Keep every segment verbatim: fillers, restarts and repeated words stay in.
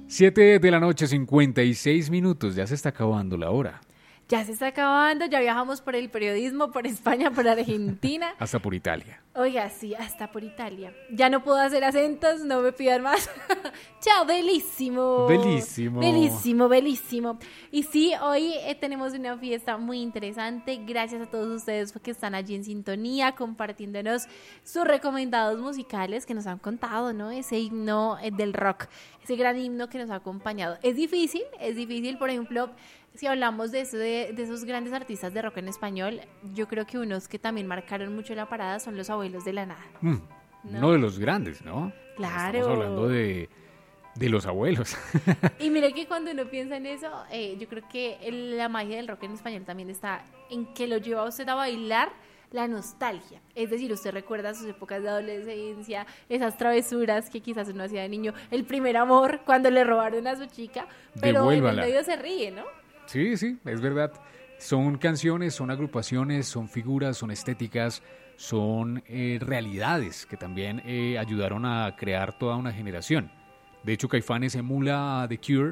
Siete de la noche, cincuenta y seis minutos. Ya se está acabando la hora. Ya se está acabando, ya viajamos por el periodismo, por España, por Argentina. Hasta por Italia. Oiga, sí, hasta por Italia. Ya no puedo hacer acentos, no me pidan más. Chao, belísimo. Belísimo. Belísimo, belísimo. Y sí, hoy eh, tenemos una fiesta muy interesante. Gracias a todos ustedes que están allí en sintonía, compartiéndonos sus recomendados musicales que nos han contado, ¿no? Ese himno eh, del rock, ese gran himno que nos ha acompañado. Es difícil, es difícil, por ejemplo... Si hablamos de, eso, de, de esos grandes artistas de rock en español, yo creo que unos que también marcaron mucho la parada son los Abuelos de la Nada. Mm, ¿no? Uno de los grandes, ¿no? Claro. Estamos hablando de, de los abuelos. Y mire que cuando uno piensa en eso, eh, yo creo que el, la magia del rock en español también está en que lo lleva a usted a bailar la nostalgia. Es decir, usted recuerda sus épocas de adolescencia, esas travesuras que quizás uno hacía de niño, el primer amor, cuando le robaron a su chica, pero Devuélvala. en el medio se ríe, ¿no? Sí, sí, es verdad. Son canciones, son agrupaciones, son figuras, son estéticas, son eh, realidades que también eh, ayudaron a crear toda una generación. De hecho, Caifanes emula a The Cure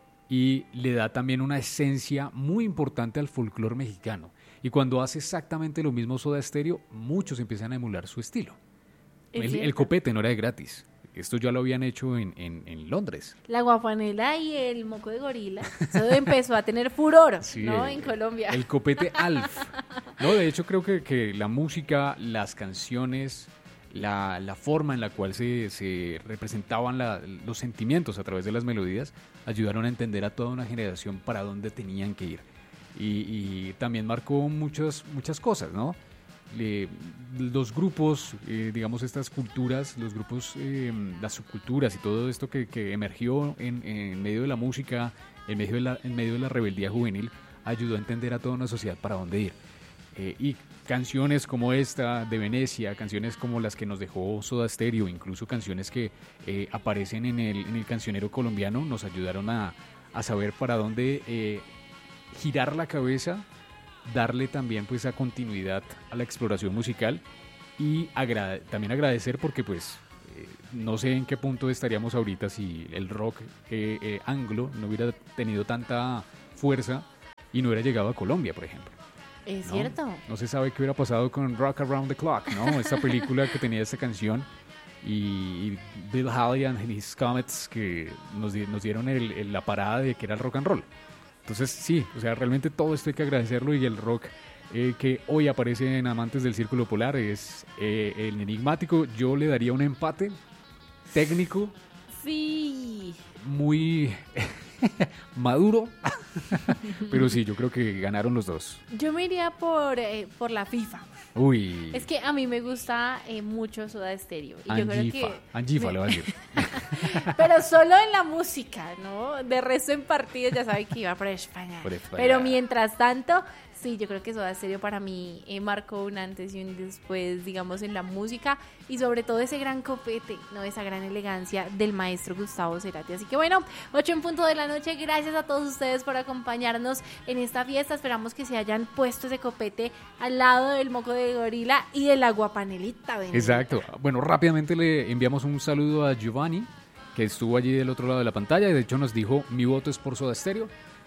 y le da también una esencia muy importante al folclore mexicano. Y cuando hace exactamente lo mismo Soda Stereo, muchos empiezan a emular su estilo. El, el copete no era de gratis. Esto ya lo habían hecho en, en, en Londres. La guapanela y el moco de gorila. Eso empezó a tener furor, sí, ¿no? En Colombia. El copete Alf. No, de hecho creo que, que la música, las canciones, la, la forma en la cual se, se representaban la, los sentimientos a través de las melodías ayudaron a entender a toda una generación para dónde tenían que ir. Y, y también marcó muchas, muchas cosas, ¿no? Eh, los grupos, eh, digamos estas culturas, los grupos, eh, las subculturas y todo esto que, que emergió en, en medio de la música, en medio de la, en medio de la rebeldía juvenil, ayudó a entender a toda una sociedad para dónde ir. Eh, y canciones como esta de Venecia, canciones como las que nos dejó Soda Stereo, incluso canciones que eh, aparecen en el, en el cancionero colombiano, nos ayudaron a, a saber para dónde eh, girar la cabeza, darle también pues a continuidad a la exploración musical y agrade- también agradecer porque pues eh, no sé en qué punto estaríamos ahorita si el rock eh, eh, anglo no hubiera tenido tanta fuerza y no hubiera llegado a Colombia, por ejemplo. Es ¿no? cierto. No se sabe qué hubiera pasado con Rock Around the Clock, ¿no? Esta película que tenía esta canción y, y Bill Haley and His Comets que nos, di- nos dieron el, el, la parada de que era el rock and roll. Entonces sí, o sea, realmente todo esto hay que agradecerlo y el rock eh, que hoy aparece en Amantes del Círculo Polar es eh, el enigmático. Yo le daría un empate técnico. Sí. Muy maduro, pero sí, yo creo que ganaron los dos. Yo me iría por, eh, por la FIFA. Uy. Es que a mí me gusta eh, mucho Soda Stereo. Y yo creo Angifa, que Angifa me... le va a decir. Pero solo en la música, ¿no? De resto en partidos ya sabe que iba por España. Por España. Pero mientras tanto, sí, yo creo que Soda Stereo para mí eh, marcó un antes y un después, digamos, en la música y sobre todo ese gran copete, ¿no? Esa gran elegancia del maestro Gustavo Cerati. Así que bueno, ocho en punto de la noche. Gracias a todos ustedes por acompañarnos en esta fiesta. Esperamos que se hayan puesto ese copete al lado del moco de gorila y de la guapanelita. Bendita. Exacto. Bueno, rápidamente le enviamos un saludo a Giovanni, que estuvo allí del otro lado de la pantalla y de hecho nos dijo, mi voto es por Soda Stereo.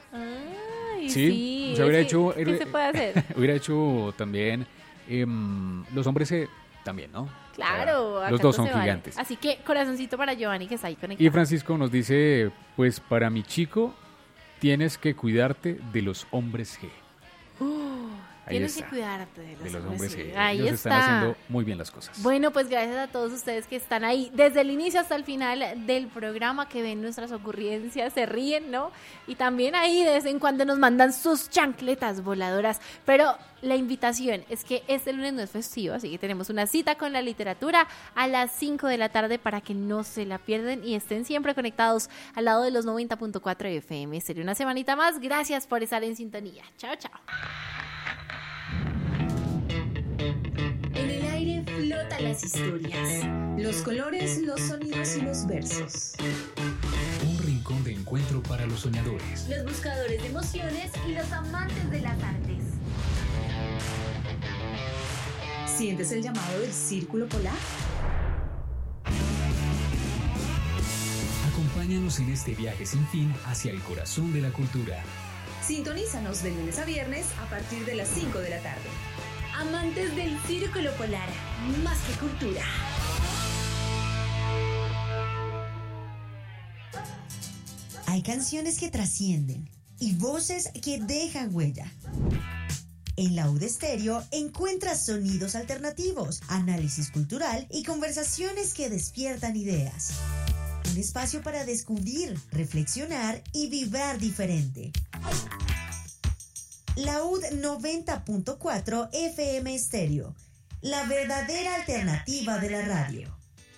Ay, sí, sí. o sea, hubiera ¿Qué, hecho, ¿qué se puede hacer? hubiera hecho también eh, los hombres eh, también, ¿no? Claro, los dos son gigantes. Vale. Así que corazoncito para Giovanni que está ahí conectado. Y Francisco nos dice, pues para mi chico tienes que cuidarte de los hombres G. Uh, tienes está. que cuidarte de los, de los hombres hombres G. G. Ahí Ellos está. están haciendo muy bien las cosas. Bueno, pues gracias a todos ustedes que están ahí desde el inicio hasta el final del programa, que ven nuestras ocurrencias, se ríen, ¿no? Y también ahí de vez en cuando nos mandan sus chancletas voladoras. Pero la invitación es que este lunes no es festivo, así que tenemos una cita con la literatura a las cinco de la tarde para que no se la pierden y estén siempre conectados al lado de los noventa punto cuatro F M. Sería una semanita más. Gracias por estar en sintonía. Chao, chao. En el aire flotan las historias, los colores, los sonidos y los versos. Un rincón de encuentro para los soñadores, los buscadores de emociones y los amantes de las artes. ¿Sientes el llamado del Círculo Polar? acompaña Acompáñanos en este viaje sin fin hacia el corazón de la cultura. Sintonízanos de lunes a viernes a partir de las cinco de la tarde. Amantes del Círculo Polar, más que cultura. Hay canciones que trascienden y voces que dejan huella. En la U D Estéreo encuentras sonidos alternativos, análisis cultural y conversaciones que despiertan ideas. Un espacio para descubrir, reflexionar y vibrar diferente. La U D noventa punto cuatro F M Estéreo, la verdadera alternativa de la radio.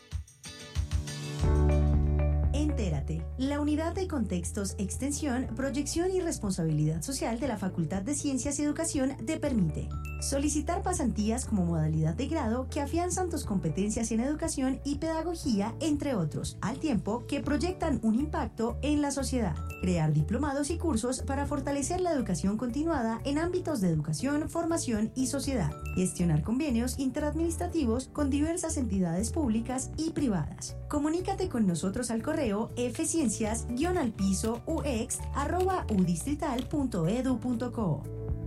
Entérate, la Unidad de Contextos, Extensión, Proyección y Responsabilidad Social de la Facultad de Ciencias y Educación te permite solicitar pasantías como modalidad de grado que afianzan tus competencias en educación y pedagogía, entre otros, al tiempo que proyectan un impacto en la sociedad. Crear diplomados y cursos para fortalecer la educación continuada en ámbitos de educación, formación y sociedad. Gestionar convenios interadministrativos con diversas entidades públicas y privadas. Comunícate con nosotros al correo fciencias guión al piso ux arroba udistrital punto edu punto co.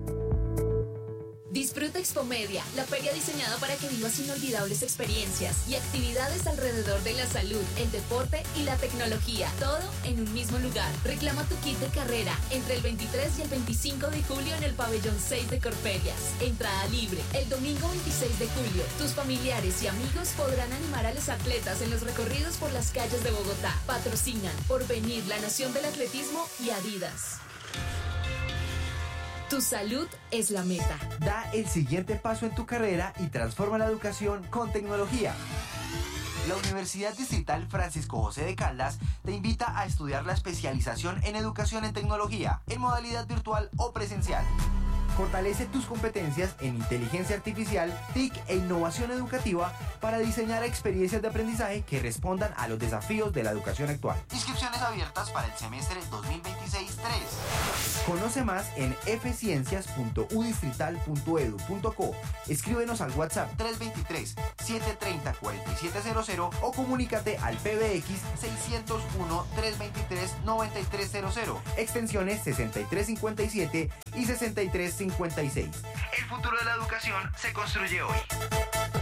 Disfruta Expomedia, la feria diseñada para que vivas inolvidables experiencias y actividades alrededor de la salud, el deporte y la tecnología, todo en un mismo lugar. Reclama tu kit de carrera entre el veintitrés y el veinticinco de julio en el pabellón seis de Corferias. Entrada libre. El domingo veintiséis de julio, tus familiares y amigos podrán animar a los atletas en los recorridos por las calles de Bogotá. Patrocinan Porvenir, la Nación del Atletismo y Adidas. Tu salud es la meta. Da el siguiente paso en tu carrera y transforma la educación con tecnología. La Universidad Distrital Francisco José de Caldas te invita a estudiar la especialización en educación en tecnología, en modalidad virtual o presencial. Fortalece tus competencias en inteligencia artificial, T I C e innovación educativa para diseñar experiencias de aprendizaje que respondan a los desafíos de la educación actual. Inscripciones abiertas para el semestre dos mil veintiséis tres. Conoce más en f ciencias punto u distrital punto edu punto co. Escríbenos al WhatsApp tres dos tres, siete tres cero, cuatro siete cero cero o comunícate al P B X seiscientos uno, trescientos veintitrés, noventa y tres cero cero, extensiones sesenta y tres cincuenta y siete y sesenta y tres cincuenta y seis. El futuro de la educación se construye hoy.